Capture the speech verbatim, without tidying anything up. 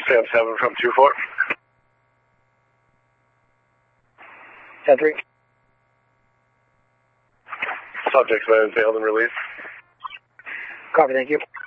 Sam seven from two four. ten three. Subject's been bailed and released. Copy, thank you.